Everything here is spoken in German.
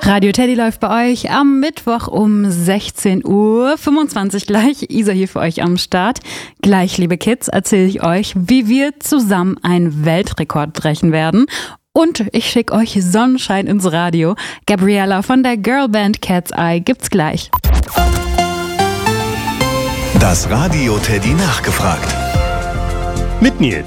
Radio Teddy läuft bei euch am Mittwoch um 16:25 Uhr gleich. Isa hier für euch am Start. Gleich, liebe Kids, erzähle ich euch, wie wir zusammen einen Weltrekord brechen werden. Und ich schicke euch Sonnenschein ins Radio. Gabriella von der Girlband Cat's Eye gibt's gleich. Das Radio Teddy nachgefragt. Mit Nils.